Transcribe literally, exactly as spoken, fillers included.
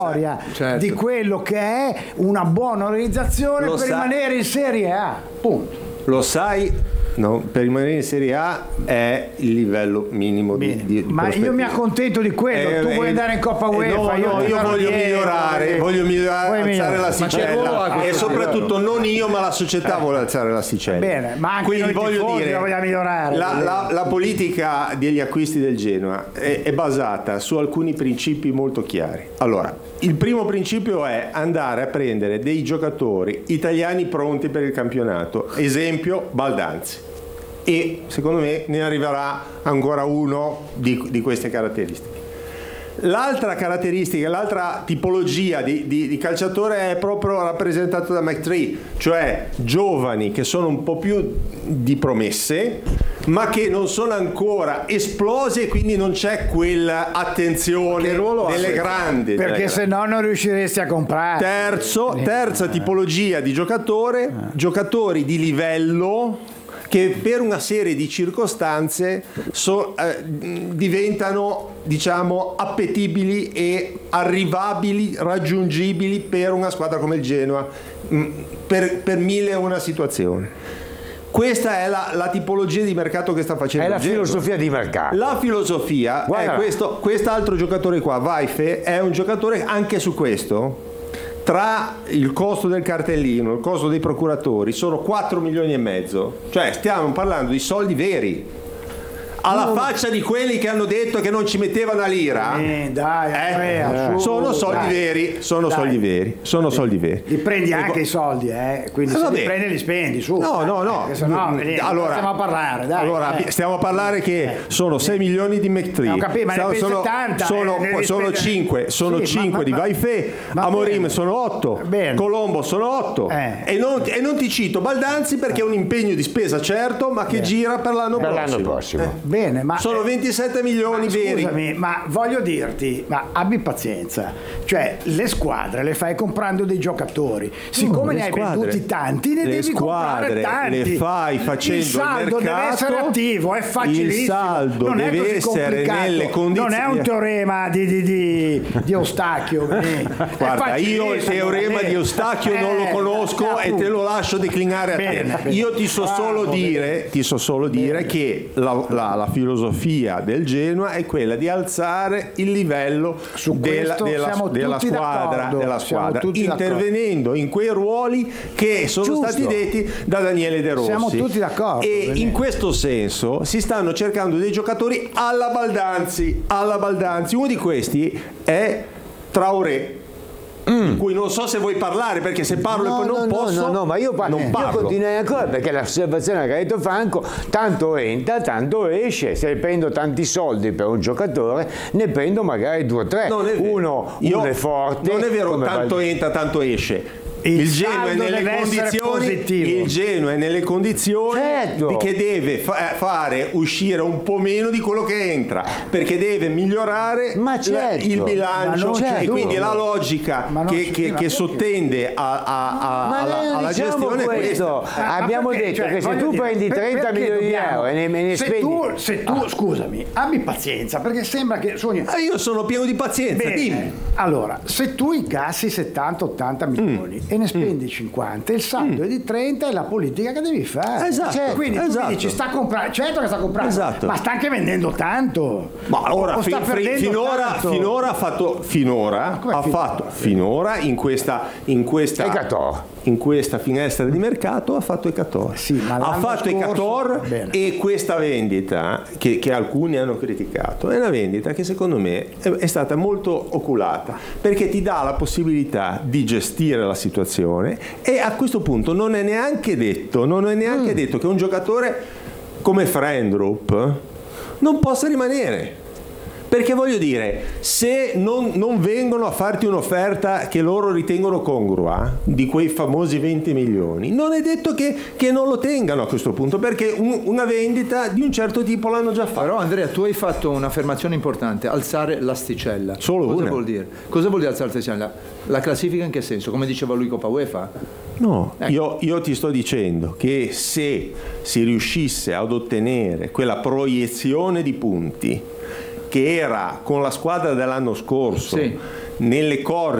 certo. di quello che è una buona organizzazione Lo per sa- rimanere in Serie A, punto. Lo sai, no, per rimanere in Serie A è il livello minimo di, Bene. di, di Ma io mi accontento di quello, Eh, tu eh, vuoi andare in Coppa eh, UEFA, no, io, no, ti io farò voglio dietro, migliorare, perché- voglio migliorare, Vuoi alzare migliorare? la Ma che ruolo ha asticella e questo soprattutto gioco? non io ma la società vuole alzare l'asticella. Bene, ma anche Quindi noi voglio tifosi dire, la vogliamo migliorare. la, la, la politica degli acquisti del Genoa è, è basata su alcuni principi molto chiari. Allora, il primo principio è andare a prendere dei giocatori italiani pronti per il campionato, esempio Baldanzi, e secondo me ne arriverà ancora uno di, di queste caratteristiche. L'altra caratteristica, l'altra tipologia di, di, di calciatore è proprio rappresentato da McTree, cioè giovani che sono un po' più di promesse, ma che non sono ancora esplosi e quindi non c'è quell'attenzione Che ruolo ha delle questo? grandi. Perché delle se no non riusciresti a comprare. Terzo, terza tipologia di giocatore, giocatori di livello che per una serie di circostanze so- eh, diventano, diciamo, appetibili e arrivabili, raggiungibili per una squadra come il Genoa, mh, per, per mille e una situazioni. Questa è la, la tipologia di mercato che sta facendo È la il Genoa. filosofia di mercato. La filosofia Guarda. è questo, quest'altro giocatore qua, Vaife, è un giocatore anche su questo. Tra il costo del cartellino, il costo dei procuratori, sono quattro milioni e mezzo. Cioè stiamo parlando di soldi veri. Alla No. faccia di quelli che hanno detto che non ci metteva una lira. Eh, dai, Eh, Andrea, su, sono soldi dai. veri, sono Dai. soldi veri, sono soldi veri. Li prendi E anche vo- i soldi, eh? Quindi Eh, se vabbè. li prendi li spendi, su. No, no, no. Perché sennò, vedi, allora, stiamo a parlare, dai. allora, eh. stiamo a parlare che sono sei milioni di McTree. Ho capito, ma ne Stiamo- pensi sono, settanta, sono, eh, ne devi sono spendere- cinque, sono Sì, cinque ma- di ma- Vaife, va Amorim bene. sono otto, Bene. Colombo sono otto. Eh. E, non, e non ti cito Baldanzi perché è un impegno di spesa certo, ma che gira per l'anno Per prossimo. l'anno prossimo. Eh. Bene, ma Sono ventisette milioni veri. scusami, ma voglio dirti, ma abbi pazienza, cioè le squadre le fai comprando dei giocatori, siccome le ne hai squadre- venduti tanti, ne le devi comprare squadre tanti. le fai facendo il saldo il mercato, deve essere attivo, è facilissimo. il saldo non è deve così essere complicato. nelle condizioni. Non è un teorema di, di, di, di Eustachio. eh. È Guarda, io il facilissimo, teorema eh. di Eustachio non lo Eh, conosco e te lo lascio declinare a te. Bene, bene. Io ti so solo Bravo, dire, ti so solo dire che la, la- la filosofia del Genoa è quella di alzare il livello Su della, questo della- siamo della tutti squadra, d'accordo, della siamo squadra tutti intervenendo in quei ruoli che sono Giusto. stati detti da Daniele De Rossi. Siamo tutti d'accordo, E bene. in questo senso si stanno cercando dei giocatori alla Baldanzi, alla Baldanzi. Uno di questi è Traoré. Di cui non so se vuoi parlare, perché se parlo No, e poi non no, posso, no, no, ma io, parlo, non io parlo. continuo ancora perché l'osservazione che ha detto Franco, tanto entra, tanto esce. Se prendo tanti soldi per un giocatore, ne prendo magari due o tre. Non è vero. Uno, Io- uno è forte. Non è vero, come tanto Val- entra, tanto esce. Il Il Genoa è saldo nelle deve essere condizioni, positivo. il Genoa è nelle condizioni Certo. di che deve fa- fare uscire un po' meno di quello che entra, perché deve migliorare Ma la- certo. il Ma bilancio non c'è e quindi dubbio. la logica Ma non che, c'è- che- ma che perché? sottende a- a- a- Ma alla, noi non alla diciamo gestione è questo. questa. Ma Abbiamo perché? detto Cioè, che se voglio tu dire, prendi per- trenta perché milioni di dobbiamo- euro e ne, me ne se spendi. tu, se tu scusami, abbi pazienza, perché sembra che sogni. Ah, io sono pieno di pazienza, Bene. dimmi. Allora, se tu incassi settanta ottanta milioni Mm. e ne spendi cinquanta, il saldo è di trenta, è la politica che devi fare. Esatto, Cioè, quindi tu esatto. mi dici sta comprando, certo che sta comprando, Esatto. ma sta anche vendendo tanto. Ma allora, O fi- sta fi- perdendo finora, tanto. finora ha fatto finora, come ha finora? fatto finora in questa in questa Ecator. in questa finestra di mercato ha fatto Ecator. Sì, ma ha l'anno fatto scorso- Ecator Bene. e questa vendita che, che alcuni hanno criticato è una vendita che secondo me è, è stata molto oculata, perché ti dà la possibilità di gestire la situazione e a questo punto non è neanche detto, non è neanche detto che un giocatore come Frendrup non possa rimanere. Perché voglio dire, se non, non vengono a farti un'offerta che loro ritengono congrua, di quei famosi venti milioni, non è detto che, che non lo tengano a questo punto, perché un- una vendita di un certo tipo l'hanno già fatta. Però Andrea, tu hai fatto un'affermazione importante, alzare l'asticella. Solo Cosa una. vuol dire? Cosa vuol dire alzare l'asticella? La classifica in che senso? Come diceva lui Coppa UEFA? No, Ecco. io, io ti sto dicendo che se si riuscisse ad ottenere quella proiezione di punti che era con la squadra dell'anno scorso Sì. nelle corde